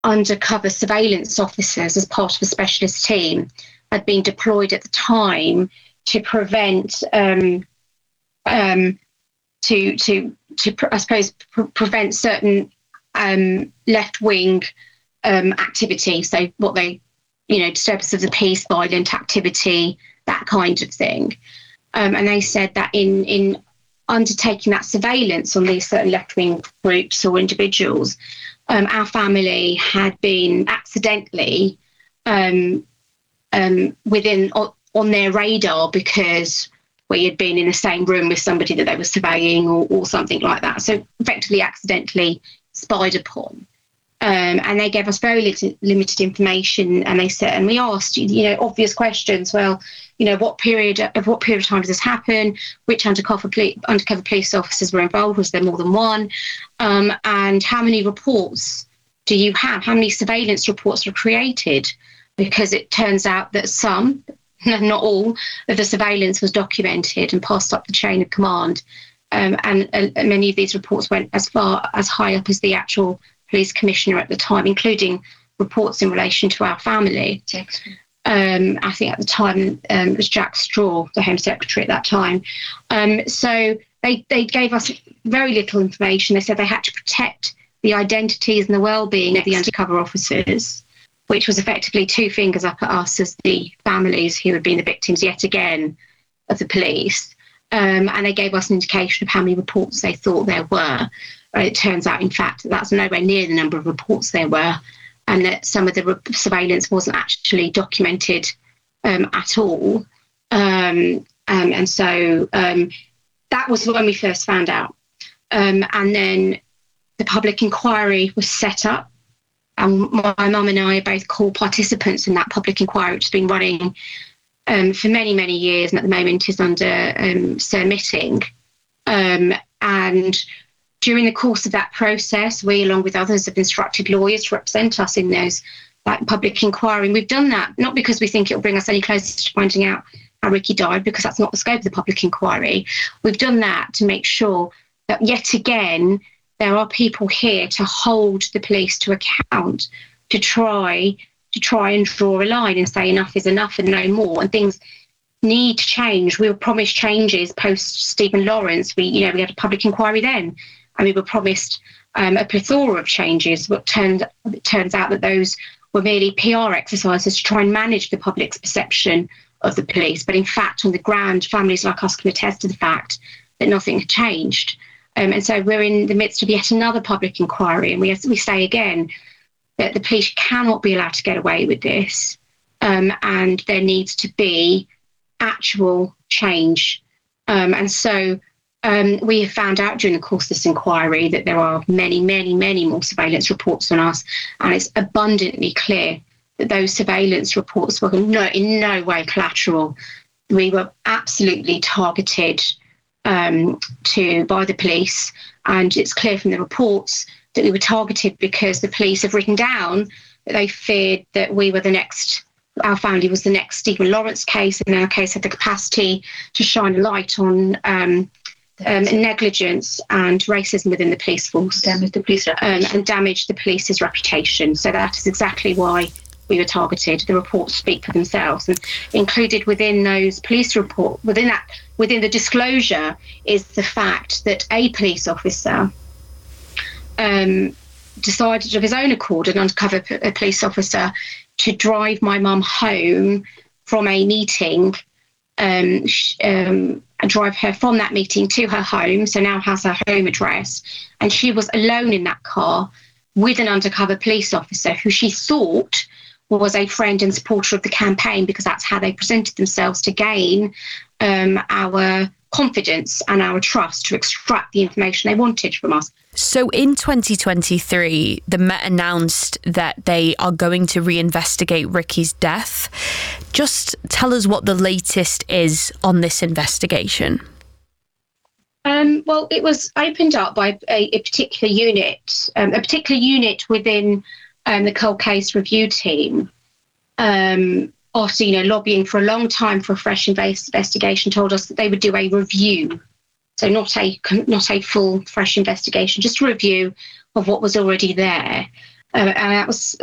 undercover surveillance officers as part of a specialist team had been deployed at the time to prevent, I suppose, prevent certain left-wing activity. So what they, disturbance of the peace, violent activity, that kind of thing. And they said that in undertaking that surveillance on these certain left-wing groups or individuals, our family had been accidentally within on their radar because we had been in the same room with somebody that they were surveying or something like that. So effectively accidentally spied upon. And they gave us very limited information, and they said, and we asked, obvious questions. Well, what period of time does this happen? Which undercover police officers were involved? Was there more than one? And how many reports do you have? How many surveillance reports were created? Because it turns out that some, not all, of the surveillance was documented and passed up the chain of command. And many of these reports went as far as high up as the actual police commissioner at the time, including reports in relation to our family. I think at the time it was Jack Straw, the Home Secretary at that time. So they gave us very little information. They said they had to protect the identities and the well-being of the undercover officers, which was effectively two fingers up at us as the families who had been the victims yet again of the police. And they gave us an indication of how many reports they thought there were. It turns out, in fact, that's nowhere near the number of reports there were, and that some of the surveillance wasn't actually documented at all. And so that was when we first found out. And then the public inquiry was set up, and my mum and I are both core participants in that public inquiry, which has been running for many, many years, and at the moment is under submitting. And during the course of that process, we, along with others, have instructed lawyers to represent us in those public inquiry. And we've done that not because we think it will bring us any closer to finding out how Ricky died, because that's not the scope of the public inquiry. We've done that to make sure that yet again there are people here to hold the police to account, to try and draw a line and say enough is enough and no more, and things need to change. We were promised changes post Stephen Lawrence. We had a public inquiry then, and we were promised a plethora of changes. But it turns out that those were merely PR exercises to try and manage the public's perception of the police. But in fact, on the ground, families like us can attest to the fact that nothing had changed. And so we're in the midst of yet another public inquiry. And we say again that the police cannot be allowed to get away with this. And there needs to be actual change. And so we have found out during the course of this inquiry that there are many, many, many more surveillance reports on us. And it's abundantly clear that those surveillance reports were in no way collateral. We were absolutely targeted by the police. And it's clear from the reports that we were targeted because the police have written down that they feared that our family was the next Stephen Lawrence case, and our case had the capacity to shine a light on negligence and racism within the police force. Damage the police reputation. And damage the police's reputation. So that is exactly why we were targeted. The reports speak for themselves. And included within those police reports, within the disclosure, is the fact that a police officer decided of his own accord, an undercover police officer, to drive my mum home from a meeting, and drive her from that meeting to her home, so now has her home address. And she was alone in that car with an undercover police officer who she thought was a friend and supporter of the campaign, because that's how they presented themselves to gain our confidence and our trust to extract the information they wanted from us. So in 2023, the Met announced that they are going to reinvestigate Ricky's death. Just tell us what the latest is on this investigation. Well, it was opened up by a particular unit within the Cold Case Review team. After lobbying for a long time for a fresh investigation, told us that they would do a review. So not a full fresh investigation, just a review of what was already there. and that was